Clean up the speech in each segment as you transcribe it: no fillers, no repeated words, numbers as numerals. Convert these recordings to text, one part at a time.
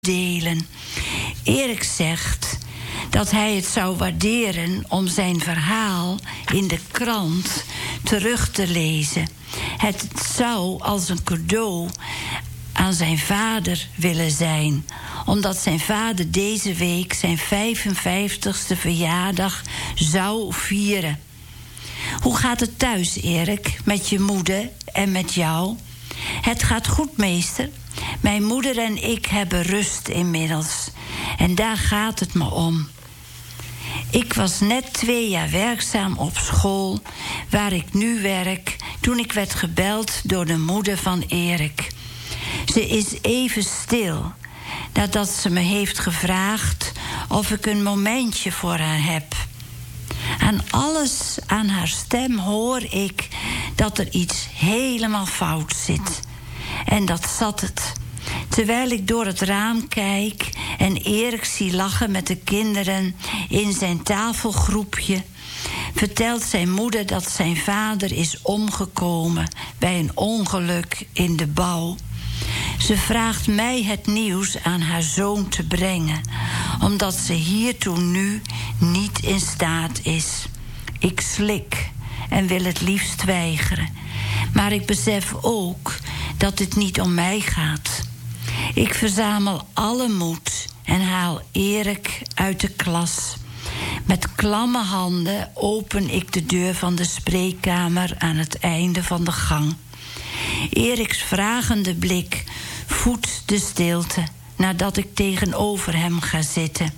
delen. Erik zegt dat hij het zou waarderen om zijn verhaal in de krant terug te lezen. Het zou als een cadeau aan zijn vader willen zijn, omdat zijn vader deze week zijn 55ste verjaardag zou vieren. Hoe gaat het thuis, Erik, met je moeder en met jou? Het gaat goed, meester. Mijn moeder en ik hebben rust inmiddels. En daar gaat het me om. Ik was net 2 jaar werkzaam op school waar ik nu werk, toen ik werd gebeld door de moeder van Erik. Ze is even stil nadat ze me heeft gevraagd of ik een momentje voor haar heb. Aan alles aan haar stem hoor ik dat er iets helemaal fout zit. En dat zat het. Terwijl ik door het raam kijk en Erik zie lachen met de kinderen in zijn tafelgroepje, vertelt zijn moeder dat zijn vader is omgekomen bij een ongeluk in de bouw. Ze vraagt mij het nieuws aan haar zoon te brengen, omdat ze hiertoe nu niet in staat is. Ik slik en wil het liefst weigeren. Maar ik besef ook dat het niet om mij gaat. Ik verzamel alle moed en haal Erik uit de klas. Met klamme handen open ik de deur van de spreekkamer aan het einde van de gang. Eriks vragende blik voedt de stilte nadat ik tegenover hem ga zitten.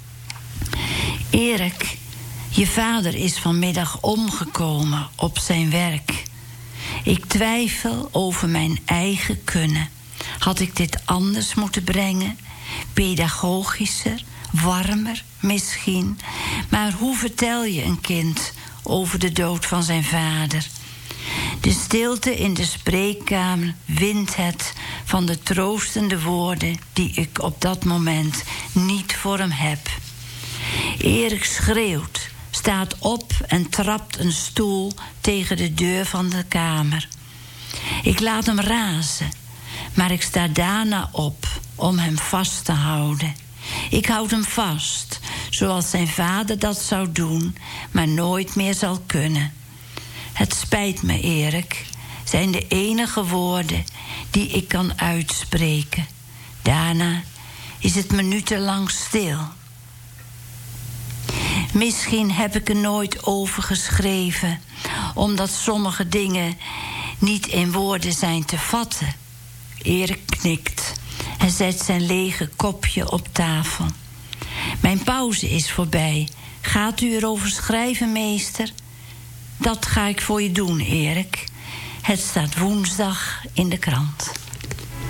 Erik, je vader is vanmiddag omgekomen op zijn werk. Ik twijfel over mijn eigen kunnen. Had ik dit anders moeten brengen? Pedagogischer, warmer misschien. Maar hoe vertel je een kind over de dood van zijn vader? De stilte in de spreekkamer wint het van de troostende woorden die ik op dat moment niet voor hem heb. Erik schreeuwt, staat op en trapt een stoel tegen de deur van de kamer. Ik laat hem razen, maar ik sta daarna op om hem vast te houden. Ik houd hem vast, zoals zijn vader dat zou doen, maar nooit meer zal kunnen. Het spijt me, Erik, zijn de enige woorden die ik kan uitspreken. Daarna is het minutenlang stil. Misschien heb ik er nooit over geschreven, omdat sommige dingen niet in woorden zijn te vatten. Erik knikt en zet zijn lege kopje op tafel. Mijn pauze is voorbij. Gaat u erover schrijven, meester? Dat ga ik voor je doen, Erik. Het staat woensdag in de krant.